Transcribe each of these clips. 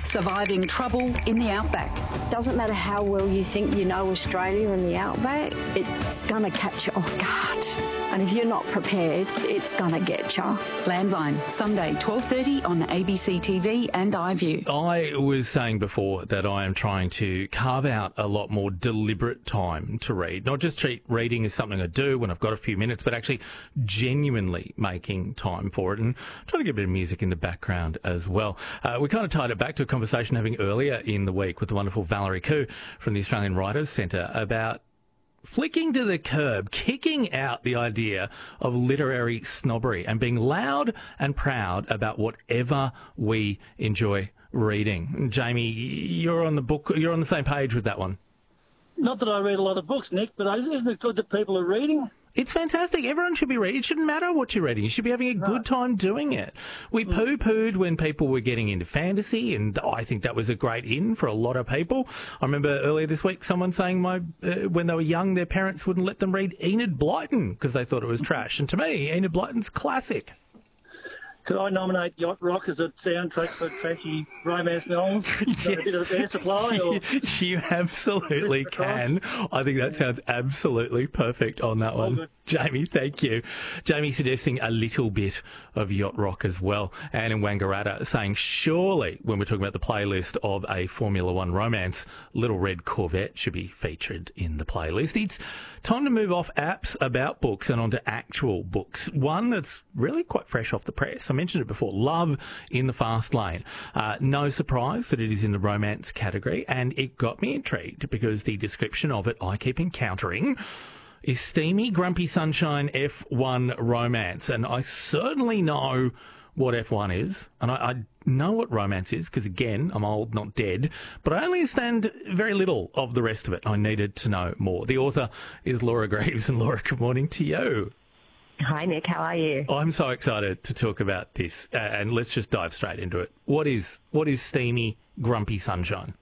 surviving trouble in the outback. Doesn't matter how well you think you know Australia and the outback, it's going to catch you off guard. And if you're not prepared, it's going to get you. Landline, Sunday, 12:30 on ABC TV and iView. I was saying before that I am trying to carve out a lot more deliberate time to read, not just treat reading as something I do when I've got a few minutes, but actually genuinely making time for it and trying to get a bit of music in the background as well. We kind of tied it back to a conversation having earlier in the week with the wonderful Valerie Khoo from the Australian Writers Centre about flicking to the curb, kicking out the idea of literary snobbery and being loud and proud about whatever we enjoy reading. Jamie, you're on the same page with that one. Not that I read a lot of books, Nick, but isn't it good that people are reading? It's fantastic. Everyone should be reading. It shouldn't matter what you're reading. You should be having a good time doing it. We poo-pooed when people were getting into fantasy, and I think that was a great in for a lot of people. I remember earlier this week someone saying when they were young, their parents wouldn't let them read Enid Blyton because they thought it was trash. And to me, Enid Blyton's classic. Could I nominate Yacht Rock as a soundtrack for trashy romance novels? Yes. A bit of air supply? Or... You absolutely can. I think that sounds absolutely perfect on that one. Jamie, thank you. Jamie suggesting a little bit of Yacht Rock as well. And in Wangaratta saying, surely, when we're talking about the playlist of a Formula One romance, Little Red Corvette should be featured in the playlist. It's time to move off apps about books and onto actual books. One that's really quite fresh off the press. I mentioned it before, Love in the Fast Lane. No surprise that it is in the romance category, and it got me intrigued because the description of it I keep encountering is steamy, grumpy sunshine F1 romance. And I certainly know what F1 is, and I know what romance is because, again, I'm old, not dead, but I only understand very little of the rest of it. I needed to know more. The author is Laura Greaves, and Laura, good morning to you. Hi, Nick. How are you? I'm so excited to talk about this, and let's just dive straight into it. What is steamy, grumpy sunshine?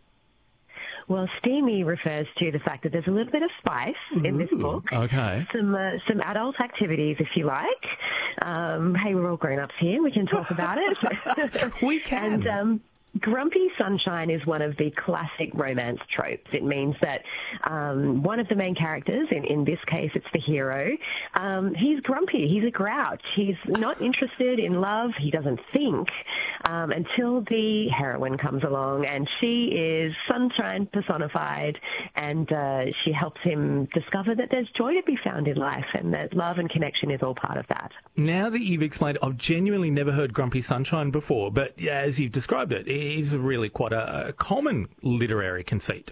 Well, steamy refers to the fact that there's a little bit of spice in this book. Okay. Some adult activities, if you like. Hey, we're all grown-ups here. We can talk about it. We can. And grumpy sunshine is one of the classic romance tropes. It means that one of the main characters, in this case it's the hero, he's grumpy, he's a grouch, he's not interested in love, he doesn't think until the heroine comes along, and she is sunshine personified, and she helps him discover that there's joy to be found in life and that love and connection is all part of that. Now that you've explained, I've genuinely never heard grumpy sunshine before, but as you've described it, it is really quite a common literary conceit.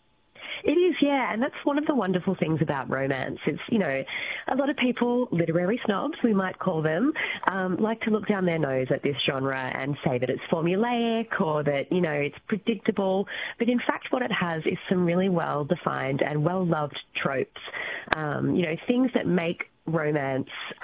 It is, yeah, and that's one of the wonderful things about romance. It's, a lot of people, literary snobs, we might call them, like to look down their nose at this genre and say that it's formulaic or that, it's predictable. But in fact, what it has is some really well-defined and well-loved tropes, things that make romance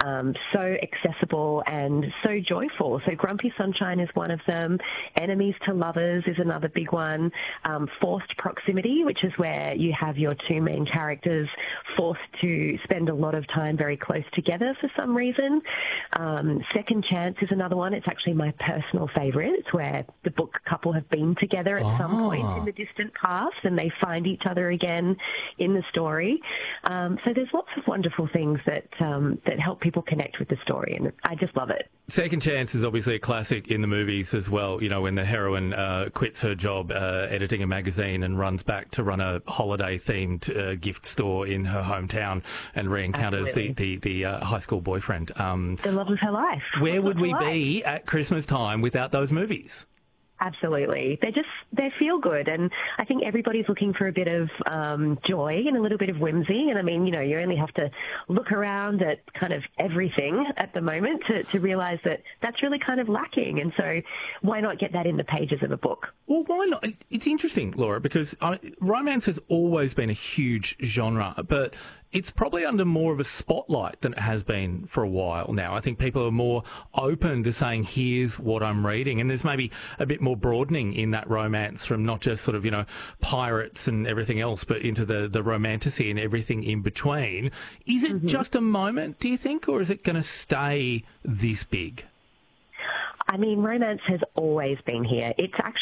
so accessible and so joyful. So grumpy sunshine is one of them. Enemies to lovers is another big one. Forced proximity, which is where you have your two main characters forced to spend a lot of time very close together for some reason. Second chance is another one. It's actually my personal favourite. It's where the book couple have been together at some point in the distant past and they find each other again in the story. So there's lots of wonderful things that help people connect with the story, and I just love it. Second Chance is obviously a classic in the movies as well, when the heroine quits her job editing a magazine and runs back to run a holiday-themed gift store in her hometown and re-encounters the high school boyfriend. The love of her life. Where would we be at Christmas time without those movies? Absolutely. They feel good. And I think everybody's looking for a bit of joy and a little bit of whimsy. And I mean, you only have to look around at kind of everything at the moment to realize that that's really kind of lacking. And so why not get that in the pages of a book? Well, why not? It's interesting, Laura, because romance has always been a huge genre, but it's probably under more of a spotlight than it has been for a while now. I think people are more open to saying, here's what I'm reading. And there's maybe a bit more broadening in that romance from not just sort of, pirates and everything else, but into the romantasy and everything in between. Is it just a moment, do you think, or is it going to stay this big? I mean, romance has always been here. It's actually